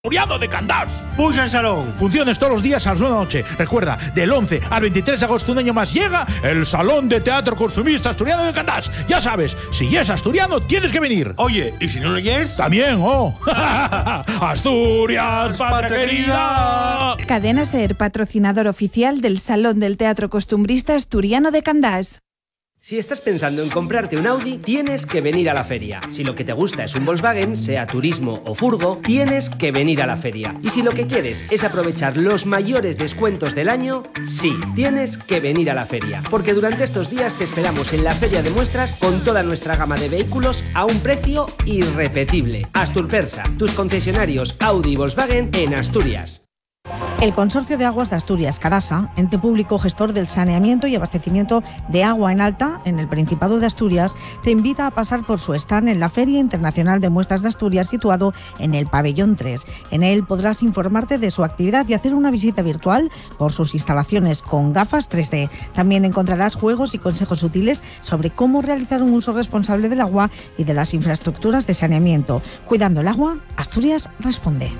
Asturiano de Candás. Puja el Salón. Funciones todos los días a las 9 de la noche. Recuerda, del 11 al 23 de agosto, un año más, llega el Salón de Teatro Costumista Asturiano de Candás. Ya sabes, si es asturiano, tienes que venir. Oye, ¿y si no lo es? También, oh. Asturias, patria querida. Cadena SER, patrocinador oficial del Salón del Teatro Costumbrista Asturiano de Candás. Si estás pensando en comprarte un Audi, tienes que venir a la feria. Si lo que te gusta es un Volkswagen, sea turismo o furgo, tienes que venir a la feria. Y si lo que quieres es aprovechar los mayores descuentos del año, sí, tienes que venir a la feria. Porque durante estos días te esperamos en la feria de muestras con toda nuestra gama de vehículos a un precio irrepetible. Asturpersa, tus concesionarios Audi y Volkswagen en Asturias. El Consorcio de Aguas de Asturias, Cadasa, ente público gestor del saneamiento y abastecimiento de agua en alta en el Principado de Asturias, te invita a pasar por su stand en la Feria Internacional de Muestras de Asturias, situado en el Pabellón 3. En él podrás informarte de su actividad y hacer una visita virtual por sus instalaciones con gafas 3D. También encontrarás juegos y consejos útiles sobre cómo realizar un uso responsable del agua y de las infraestructuras de saneamiento. Cuidando el agua, Asturias responde.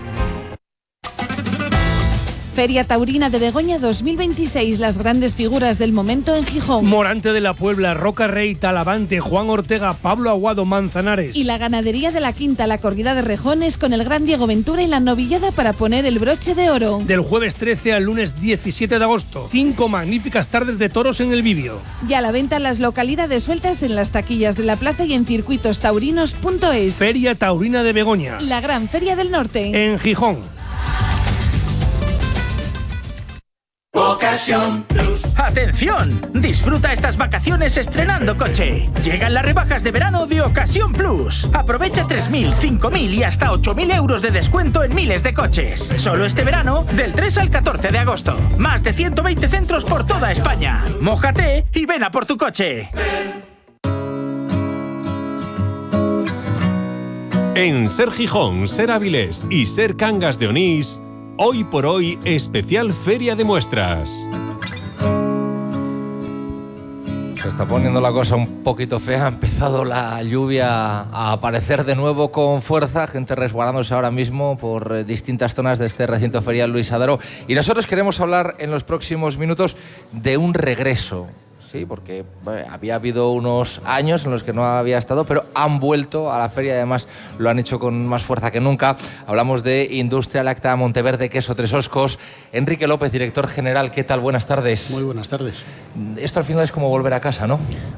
Feria Taurina de Begoña 2026, las grandes figuras del momento en Gijón. Morante de la Puebla, Roca Rey, Talavante, Juan Ortega, Pablo Aguado, Manzanares. Y la ganadería de la Quinta, la corrida de Rejones, con el gran Diego Ventura y la novillada para poner el broche de oro. Del jueves 13 al lunes 17 de agosto, 5 magníficas tardes de toros en el Bibio. Y a la venta en las localidades sueltas en las taquillas de la plaza y en circuitostaurinos.es. Feria Taurina de Begoña, la gran feria del norte. en Gijón. Ocasión Plus. ¡Atención! Disfruta estas vacaciones estrenando coche. Llegan las rebajas de verano de Ocasión Plus. Aprovecha 3.000, 5.000 y hasta 8.000 euros de descuento en miles de coches. Solo este verano, del 3 al 14 de agosto. Más de 120 centros por toda España. Mójate y ven a por tu coche. En Ser Gijón, Ser Avilés y Ser Cangas de Onís, hoy por hoy, especial Feria de Muestras. Se está poniendo la cosa un poquito fea, ha empezado la lluvia a aparecer de nuevo con fuerza, gente resguardándose ahora mismo por distintas zonas de este recinto ferial Luis Adaro. Y nosotros queremos hablar en los próximos minutos de un regreso. Sí, porque había habido unos años en los que no había estado, pero han vuelto a la feria y además lo han hecho con más fuerza que nunca. Hablamos de Industria Láctea Monteverde, Queso Tres Oscos. Enrique López, director general, ¿qué tal? Buenas tardes. Muy buenas tardes. Esto al final es como volver a casa, ¿no?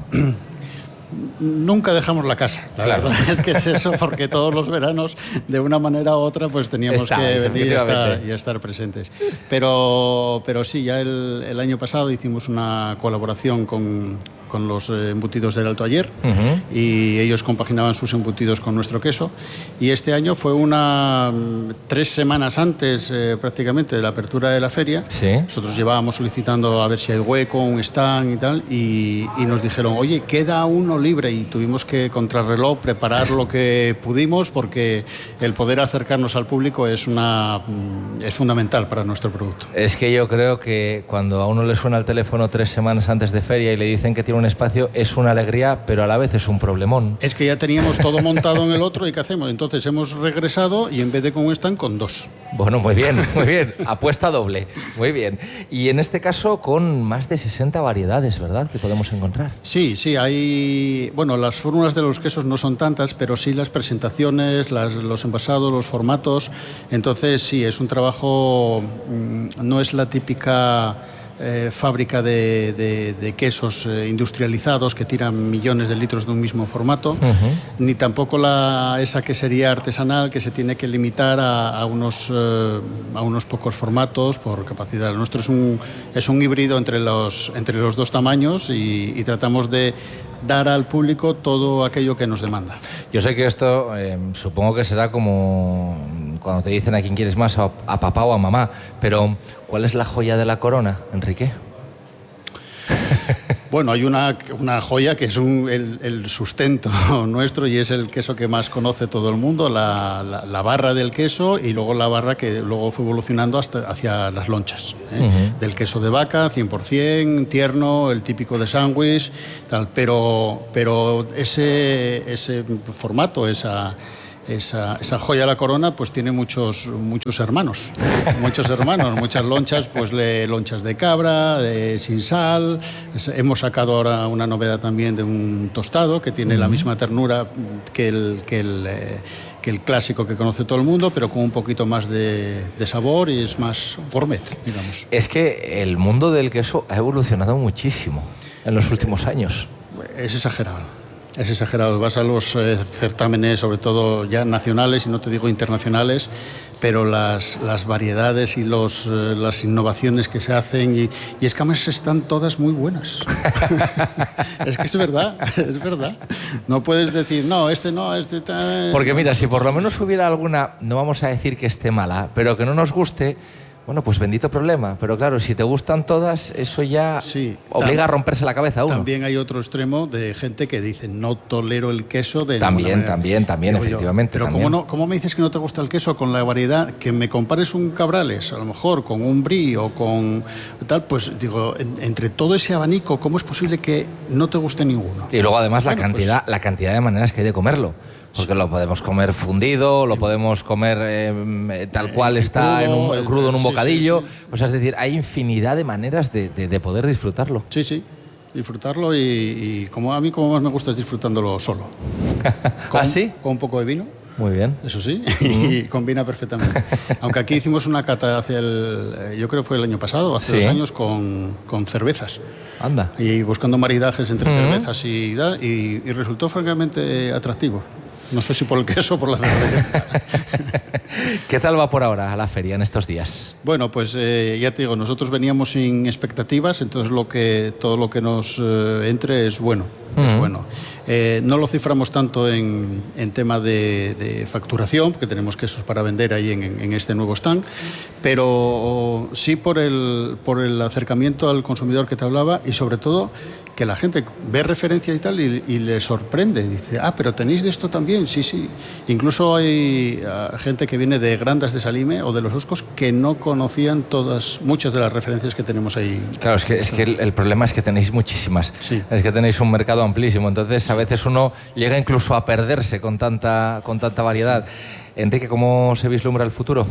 Nunca dejamos la casa, la verdad es que es eso, porque todos los veranos, de una manera u otra, pues teníamos que venir y estar presentes. Pero sí, ya el año pasado hicimos una colaboración con los embutidos del Alto Ayer, y ellos compaginaban sus embutidos con nuestro queso, y este año fue 3 semanas antes prácticamente de la apertura de la feria. ¿Sí? Nosotros llevábamos solicitando a ver si hay hueco, un stand y tal, y nos dijeron, oye, queda uno libre, y tuvimos que contrarreloj preparar lo que pudimos, porque el poder acercarnos al público es fundamental para nuestro producto. Es que yo creo que cuando a uno le suena el teléfono 3 semanas antes de feria y le dicen que tiene un espacio, es una alegría, pero a la vez es un problemón. Es que ya teníamos todo montado en el otro, ¿y qué hacemos? Entonces hemos regresado y en vez de con un stand, con 2. Bueno, muy bien, muy bien. Apuesta doble, muy bien. Y en este caso con más de 60 variedades, ¿verdad?, que podemos encontrar. Sí, hay... Bueno, las fórmulas de los quesos no son tantas, pero sí las presentaciones, los envasados, los formatos. Entonces sí, es un trabajo... No es la típica... fábrica de quesos industrializados que tiran millones de litros de un mismo formato, ni tampoco esa quesería artesanal que se tiene que limitar a unos pocos formatos por capacidad. El nuestro es un híbrido entre los dos tamaños, y tratamos de dar al público todo aquello que nos demanda. Yo sé que esto supongo que será como cuando te dicen a quién quieres más, a papá o a mamá, pero ¿cuál es la joya de la corona, Enrique? Bueno, hay una joya que es el sustento nuestro, y es el queso que más conoce todo el mundo, la barra del queso, y luego la barra que luego fue evolucionando hacia las lonchas, del queso de vaca, 100%, tierno, el típico de sándwich, tal, pero ese formato, esa joya de la corona pues tiene muchos hermanos, muchas lonchas, pues lonchas de cabra, sin sal. Hemos sacado ahora una novedad también de un tostado que tiene la misma ternura que el clásico que conoce todo el mundo, pero con un poquito más de sabor y es más gourmet, digamos. Es que el mundo del queso ha evolucionado muchísimo en los últimos años. Es exagerado. Vas a los certámenes, sobre todo ya nacionales y no te digo internacionales, pero las variedades y las innovaciones que se hacen y es que además están todas muy buenas. Es que es verdad. No puedes decir, no, este no, este... Porque mira, si por lo menos hubiera alguna, no vamos a decir que esté mala, pero que no nos guste, bueno, pues bendito problema. Pero claro, si te gustan todas, eso ya obliga a romperse la cabeza a uno. También hay otro extremo de gente que dice, no tolero el queso de También, efectivamente. Pero ¿cómo me dices que no te gusta el queso con la variedad? Que me compares un Cabrales, a lo mejor, con un Brie o con tal, pues digo, entre todo ese abanico, ¿cómo es posible que no te guste ninguno? Y luego además la cantidad de maneras que hay de comerlo. Porque lo podemos comer fundido, lo podemos comer tal cual está crudo en un bocadillo. Sí. O sea, es decir, hay infinidad de maneras de poder disfrutarlo. Sí, disfrutarlo y a mí como más me gusta es disfrutándolo solo. ¿Ah, sí? Con un poco de vino. Muy bien. Eso sí, y combina perfectamente. Aunque aquí hicimos una cata yo creo que fue el año pasado, hace 2 años, con cervezas. Anda. Y buscando maridajes entre cervezas y resultó francamente atractivo. No sé si por el queso o por la cerveza. ¿Qué tal va por ahora la feria en estos días? Bueno, pues ya te digo, nosotros veníamos sin expectativas, entonces todo lo que nos entre es bueno. Es bueno. No lo ciframos tanto en tema de facturación, porque tenemos quesos para vender ahí en este nuevo stand, pero sí por el acercamiento al consumidor que te hablaba y sobre todo que la gente ve referencia y tal y le sorprende. Dice, pero ¿tenéis de esto también? Sí. Incluso hay gente que viene de Grandas de Salime o de Los Oscos que no conocían muchas de las referencias que tenemos ahí. Claro, es que el problema es que tenéis muchísimas. Sí. Es que tenéis un mercado amplísimo. Entonces, a veces uno llega incluso a perderse con tanta variedad. Enrique, ¿cómo se vislumbra el futuro?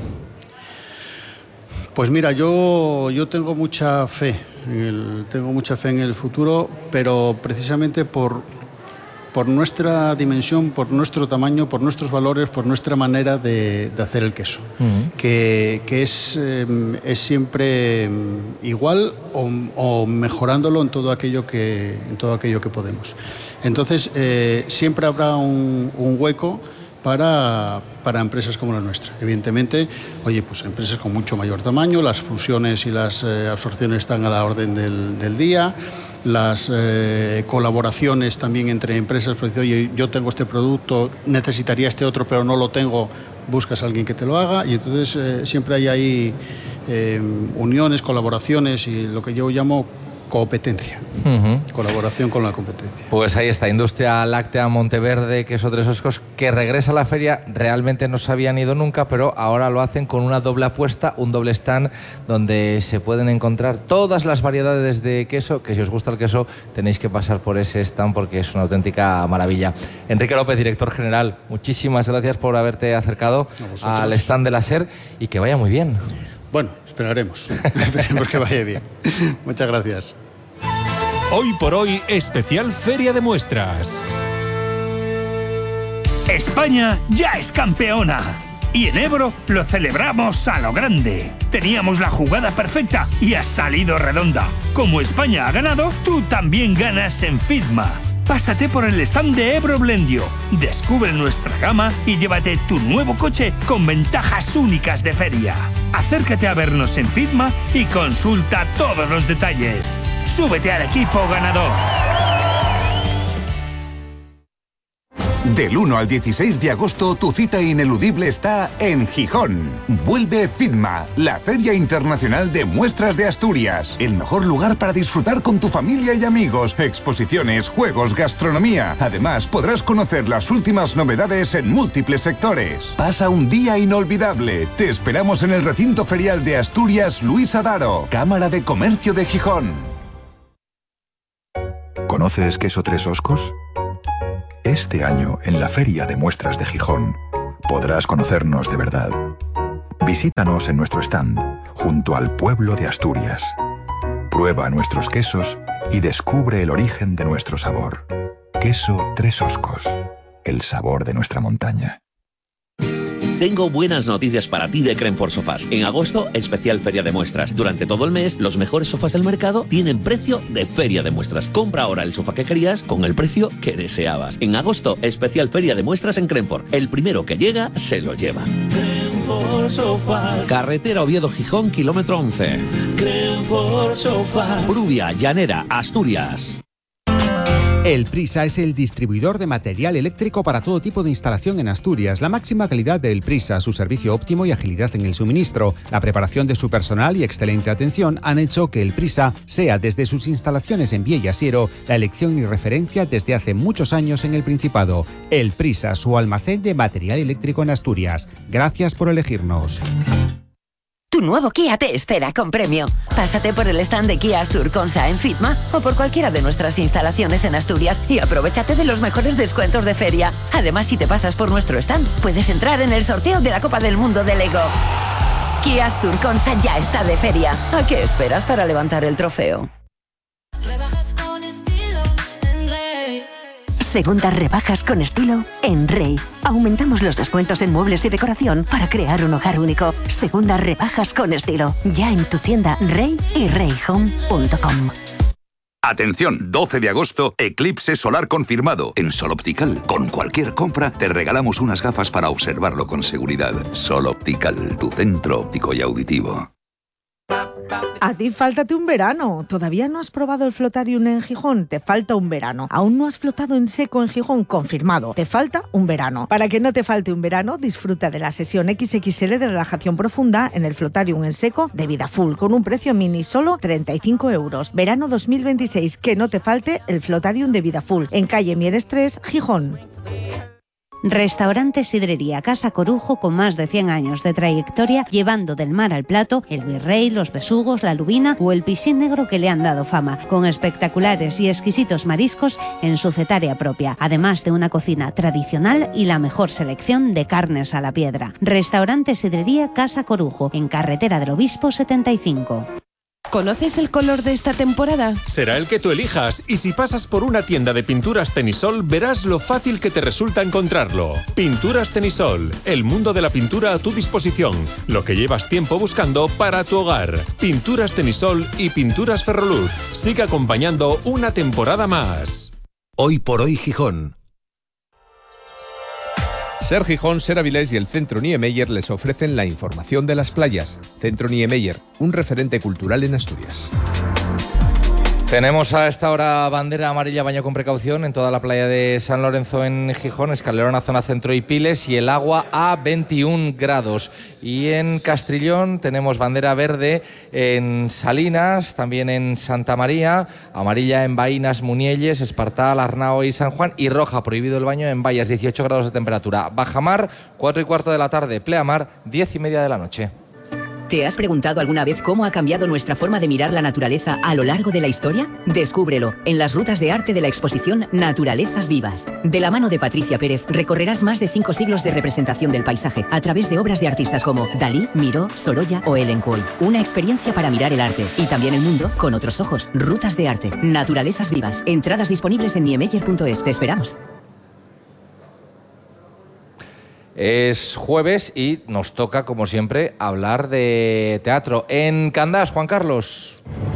Pues mira, yo tengo mucha fe. Tengo mucha fe en el futuro, pero precisamente por nuestra dimensión, por nuestro tamaño, por nuestros valores, por nuestra manera de hacer el queso, que es siempre igual o mejorándolo en todo aquello que podemos. Entonces siempre habrá un hueco para empresas como la nuestra. Evidentemente, pues empresas con mucho mayor tamaño, las fusiones y las absorciones están a la orden del día, las colaboraciones también entre empresas, porque oye, yo tengo este producto, necesitaría este otro, pero no lo tengo, buscas a alguien que te lo haga, y entonces siempre hay ahí uniones, colaboraciones y lo que yo llamo competencia, colaboración con la competencia. Pues ahí está, Industria Láctea Monteverde, Queso Tres Oscos, que regresa a la feria. Realmente no se habían ido nunca, pero ahora lo hacen con una doble apuesta, un doble stand, donde se pueden encontrar todas las variedades de queso, que si os gusta el queso tenéis que pasar por ese stand porque es una auténtica maravilla. Enrique López, director general, muchísimas gracias por haberte acercado al stand de la SER y que vaya muy bien. Bueno, esperaremos que vaya bien. Muchas gracias. Hoy por hoy, especial Feria de Muestras. España ya es campeona. Y en Ebro lo celebramos a lo grande. Teníamos la jugada perfecta y ha salido redonda. Como España ha ganado, tú también ganas en FIDMA. Pásate por el stand de Ebro Blendio, descubre nuestra gama y llévate tu nuevo coche con ventajas únicas de feria. Acércate a vernos en FIDMA y consulta todos los detalles. ¡Súbete al equipo ganador! Del 1 al 16 de agosto, tu cita ineludible está en Gijón. Vuelve FIDMA, la Feria Internacional de Muestras de Asturias. El mejor lugar para disfrutar con tu familia y amigos. Exposiciones, juegos, gastronomía. Además, podrás conocer las últimas novedades en múltiples sectores. Pasa un día inolvidable. Te esperamos en el recinto ferial de Asturias Luis Adaro, Cámara de Comercio de Gijón. ¿Conoces Queso Tres Oscos? Este año, en la Feria de Muestras de Gijón, podrás conocernos de verdad. Visítanos en nuestro stand, junto al pueblo de Asturias. Prueba nuestros quesos y descubre el origen de nuestro sabor. Queso Tres Oscos, el sabor de nuestra montaña. Tengo buenas noticias para ti de Crenfort Sofás. En agosto, especial Feria de Muestras. Durante todo el mes, los mejores sofás del mercado tienen precio de Feria de Muestras. Compra ahora el sofá que querías con el precio que deseabas. En agosto, especial Feria de Muestras en Crenfort. El primero que llega, se lo lleva. Crenfort Sofás. Carretera Oviedo-Gijón, kilómetro 11. Crenfort Sofás. Brubia, Llanera, Asturias. El Prisa es el distribuidor de material eléctrico para todo tipo de instalación en Asturias. La máxima calidad del Prisa, su servicio óptimo y agilidad en el suministro, la preparación de su personal y excelente atención han hecho que el Prisa sea desde sus instalaciones en Viella Siero la elección y referencia desde hace muchos años en el Principado. El Prisa, su almacén de material eléctrico en Asturias. Gracias por elegirnos. Tu nuevo Kia te espera con premio. Pásate por el stand de Kia Astur Consa en Fitma o por cualquiera de nuestras instalaciones en Asturias y aprovéchate de los mejores descuentos de feria. Además, si te pasas por nuestro stand, puedes entrar en el sorteo de la Copa del Mundo de Lego. Kia Astur Consa ya está de feria. ¿A qué esperas para levantar el trofeo? Segundas rebajas con estilo en Rey. Aumentamos los descuentos en muebles y decoración para crear un hogar único. Segundas rebajas con estilo. Ya en tu tienda Rey y reyhome.com. Atención, 12 de agosto, eclipse solar confirmado. En Sol Optical, con cualquier compra, te regalamos unas gafas para observarlo con seguridad. Sol Optical, tu centro óptico y auditivo. A ti fáltate un verano. ¿Todavía no has probado el Flotarium en Gijón? Te falta un verano. ¿Aún no has flotado en seco en Gijón? Confirmado. Te falta un verano. Para que no te falte un verano, disfruta de la sesión XXL de relajación profunda en el Flotarium en seco de Vida Full, con un precio mini solo 35 euros. Verano 2026. Que no te falte el Flotarium de Vida Full, en calle Mieres 3, Gijón. Restaurante Sidrería Casa Corujo, con más de 100 años de trayectoria, llevando del mar al plato el virrey, los besugos, la lubina o el piscín negro que le han dado fama, con espectaculares y exquisitos mariscos en su cetaria propia, además de una cocina tradicional y la mejor selección de carnes a la piedra. Restaurante Sidrería Casa Corujo, en Carretera del Obispo 75. ¿Conoces el color de esta temporada? Será el que tú elijas, y si pasas por una tienda de pinturas Tenisol verás lo fácil que te resulta encontrarlo. Pinturas Tenisol, el mundo de la pintura a tu disposición, lo que llevas tiempo buscando para tu hogar. Pinturas Tenisol y Pinturas Ferroluz. Sigue acompañando una temporada más. Hoy por hoy Gijón. Ser Gijón, Ser Avilés y el Centro Niemeyer les ofrecen la información de las playas. Centro Niemeyer, un referente cultural en Asturias. Tenemos a esta hora bandera amarilla, baño con precaución en toda la playa de San Lorenzo en Gijón, Escalerona, zona centro y Piles, y el agua a 21 grados. Y en Castrillón tenemos bandera verde en Salinas, también en Santa María, amarilla en Baínas, Munielles, Espartal, Arnao y San Juan, y roja, prohibido el baño en Vallas, 18 grados de temperatura. Bajamar, 4:15 de la tarde, pleamar, 10:30 de la noche. ¿Te has preguntado alguna vez cómo ha cambiado nuestra forma de mirar la naturaleza a lo largo de la historia? Descúbrelo en las rutas de arte de la exposición Naturalezas Vivas. De la mano de Patricia Pérez recorrerás más de 5 siglos de representación del paisaje a través de obras de artistas como Dalí, Miró, Sorolla o Ellen Coy. Una experiencia para mirar el arte y también el mundo con otros ojos. Rutas de arte, Naturalezas Vivas. Entradas disponibles en niemeyer.es. Te esperamos. Es jueves y nos toca, como siempre, hablar de teatro. En Candás, Juan Carlos.